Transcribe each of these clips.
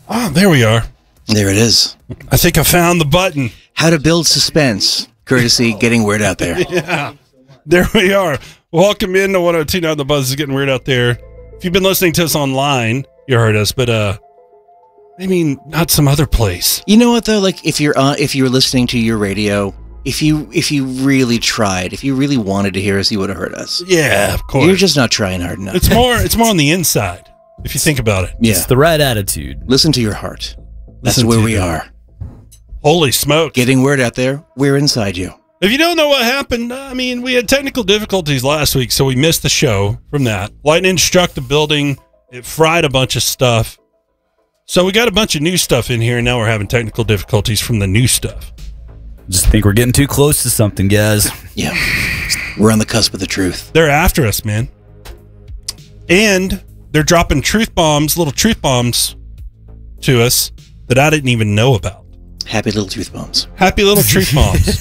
Oh, there we are. There it is. I think I found the button. How to build suspense, courtesy getting word out there. Yeah, there we are. Welcome into 102.9 The Buzz is getting weird out there. If you've been listening to us online, you heard us, but I mean, not some other place. You know what though? Like if you're listening to your radio, if you really tried, if you really wanted to hear us, you would have heard us. Yeah, of course. You're just not trying hard enough. It's more on the inside, if you think about it. Yeah. It's the right attitude. Listen to your heart. That's Listen where to we your- are. Holy smoke. Getting word out there. We're inside you. If you don't know what happened, I mean, we had technical difficulties last week, so we missed the show from that. Lightning struck the building. It fried a bunch of stuff. So we got a bunch of new stuff in here, and now we're having technical difficulties from the new stuff. Just think we're getting too close to something, guys. Yeah. We're on the cusp of the truth. They're after us, man. And they're dropping truth bombs, little truth bombs to us that I didn't even know about. Happy little truth bombs. Happy little truth bombs.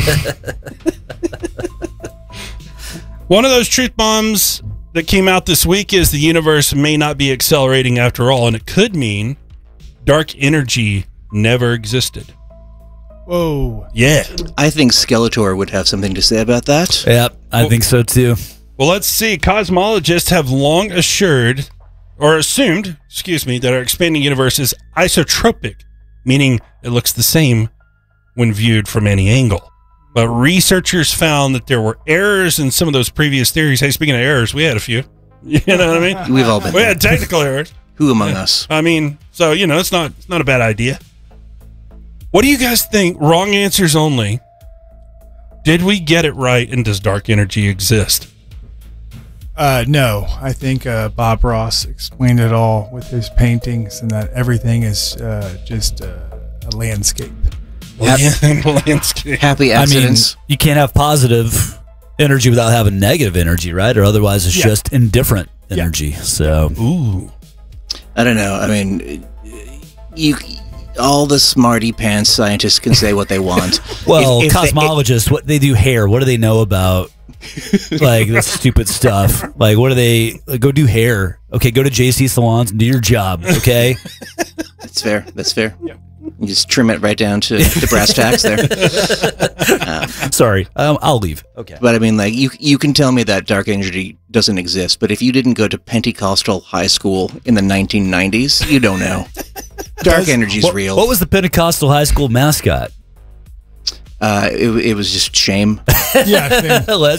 One of those truth bombs that came out this week is the universe may not be accelerating after all, and it could mean dark energy never existed. Whoa. Yeah. I think Skeletor would have something to say about that. Yep, I think so too. Well, let's see. Cosmologists have long assumed, that our expanding universe is isotropic, meaning it looks the same when viewed from any angle. But researchers found that there were errors in some of those previous theories. Hey, speaking of errors, we had a few. You know what I mean? We've all been We there. had technical errors. Who among us? I mean, so, it's not a bad idea. What do you guys think? Wrong answers only. Did we get it right, and does dark energy exist? No, I think Bob Ross explained it all with his paintings, and that everything is just a landscape. Landscape. Happy I mean, accidents. you can't have positive energy without having negative energy, right? Or otherwise it's just indifferent energy. So, Ooh. I don't know. I mean, all the smarty pants scientists can say what they want. well, If cosmologists, what they do hair, what do they know about like this stupid stuff? Like, what do they go do hair? Okay, go to JC salons and do your job. Okay. That's fair. That's fair. You just trim it right down to the brass tacks there. Sorry, I'll leave. Okay. But I mean, like, you can tell me that dark energy doesn't exist, but if you didn't go to Pentecostal high school in the 1990s, you don't know. Dark energy's real. What was the Pentecostal high school mascot? It was just shame. Yeah, same. Let's